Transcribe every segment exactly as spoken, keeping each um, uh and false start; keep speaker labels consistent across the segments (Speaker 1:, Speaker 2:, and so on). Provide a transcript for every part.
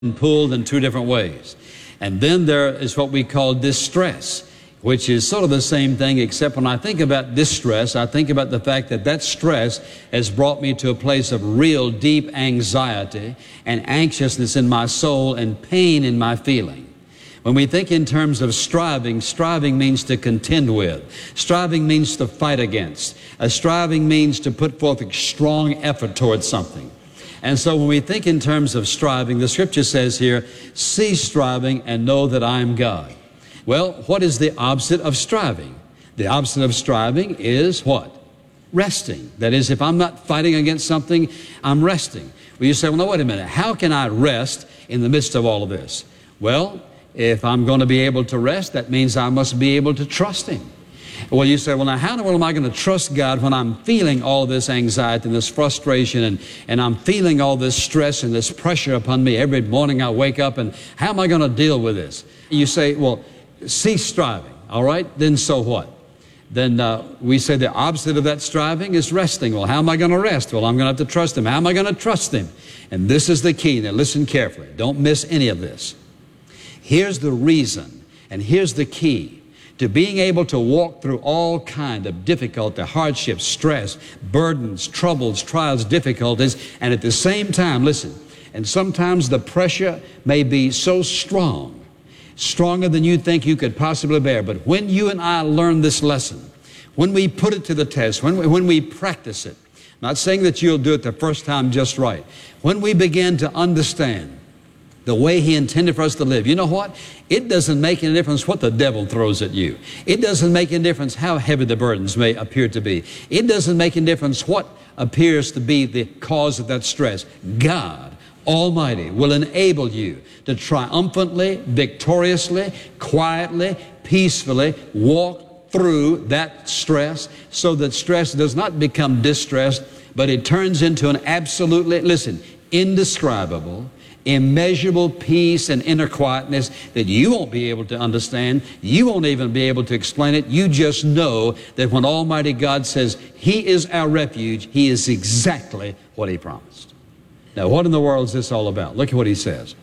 Speaker 1: and pulled in two different ways. And then there is what we call distress, which is sort of the same thing, except when I think about distress, I think about the fact that that stress has brought me to a place of real deep anxiety and anxiousness in my soul and pain in my feeling. When we think in terms of striving, striving means to contend with. Striving means to fight against. A striving means to put forth a strong effort towards something. And so when we think in terms of striving, the scripture says here, cease striving and know that I am God. Well, what is the opposite of striving? The opposite of striving is what? Resting. That is, if I'm not fighting against something, I'm resting. Well, you say, well, no, wait a minute. How can I rest in the midst of all of this? Well, if I'm going to be able to rest, that means I must be able to trust Him. Well, you say, well, now how in the world am I going to trust God when I'm feeling all this anxiety and this frustration and, and I'm feeling all this stress and this pressure upon me every morning I wake up, and how am I going to deal with this? You say, well, cease striving, all right? Then so what? Then uh, we say the opposite of that striving is resting. Well, how am I going to rest? Well, I'm going to have to trust Him. How am I going to trust Him? And this is the key. Now listen carefully. Don't miss any of this. Here's the reason, and here's the key to being able to walk through all kind of difficulty, hardships, stress, burdens, troubles, trials, difficulties, and at the same time, listen, and sometimes the pressure may be so strong, stronger than you think you could possibly bear. But when you and I learn this lesson, when we put it to the test, when we, when we practice it, not saying that you'll do it the first time just right, when we begin to understand the way He intended for us to live, you know what? It doesn't make any difference what the devil throws at you. It doesn't make any difference how heavy the burdens may appear to be. It doesn't make any difference what appears to be the cause of that stress. God Almighty will enable you to triumphantly, victoriously, quietly, peacefully walk through that stress so that stress does not become distress, but it turns into an absolutely, listen, indescribable, immeasurable peace and inner quietness that you won't be able to understand. You won't even be able to explain it. You just know that when Almighty God says He is our refuge, He is exactly what He promised. Now, what in the world is this all about? Look at what He says.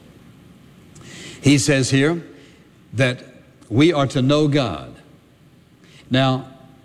Speaker 1: He says here that we are to know God. Now,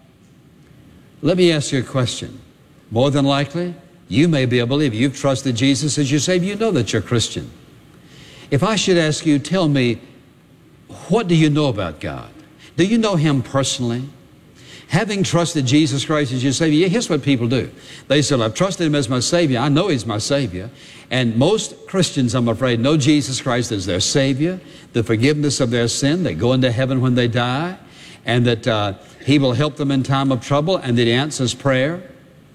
Speaker 1: let me ask you a question. More than likely, you may be a believer. You've trusted Jesus as your Savior. You know that you're a Christian. If I should ask you, tell me, what do you know about God? Do you know Him personally? Having trusted Jesus Christ as your Savior, here's what people do. They say, I've trusted Him as my Savior. I know He's my Savior. And most Christians, I'm afraid, know Jesus Christ as their Savior, the forgiveness of their sin. They go into heaven when they die, and that uh, He will help them in time of trouble, and that He answers prayer.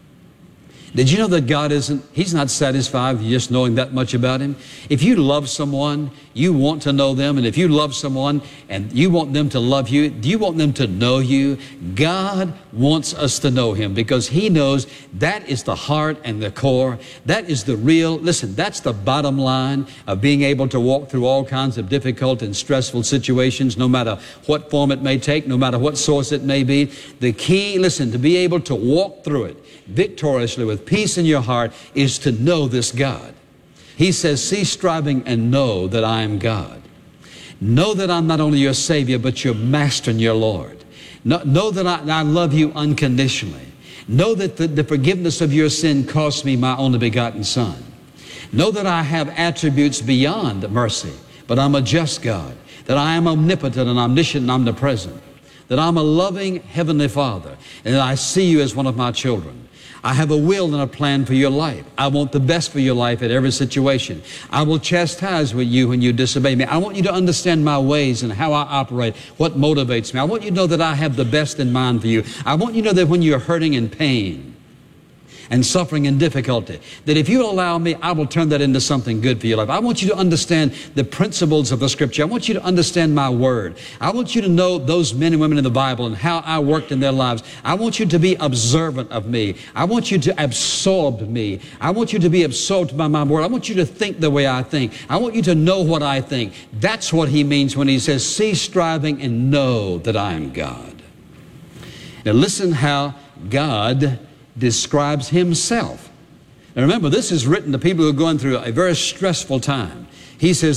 Speaker 1: Did you know that God isn't, He's not satisfied with just knowing that much about Him? If you love someone, you want to know them. And if you love someone and you want them to love you, do you want them to know you? God wants us to know Him because He knows that is the heart and the core. That is the real, listen, that's the bottom line of being able to walk through all kinds of difficult and stressful situations, no matter what form it may take, no matter what source it may be. The key, listen, to be able to walk through it victoriously with peace in your heart is to know this God. He says, cease striving and know that I am God. Know that I'm not only your Savior, but your Master and your Lord. Know, know that I, I love you unconditionally. Know that the, the forgiveness of your sin cost me my only begotten Son. Know that I have attributes beyond mercy, but I'm a just God. That I am omnipotent and omniscient and omnipresent. That I'm a loving Heavenly Father, and that I see you as one of my children. I have a will and a plan for your life. I want the best for your life at every situation. I will chastise with you when you disobey me. I want you to understand my ways and how I operate, what motivates me. I want you to know that I have the best in mind for you. I want you to know that when you're hurting and pain and suffering and difficulty, that if you allow me, I will turn that into something good for your life. I want you to understand the principles of the Scripture. I want you to understand my Word. I want you to know those men and women in the Bible and how I worked in their lives. I want you to be observant of me. I want you to absorb me. I want you to be absorbed by my Word. I want you to think the way I think. I want you to know what I think. That's what He means when He says, cease striving and know that I am God. Now listen how God describes Himself. Now remember, this is written to people who are going through a very stressful time. He says,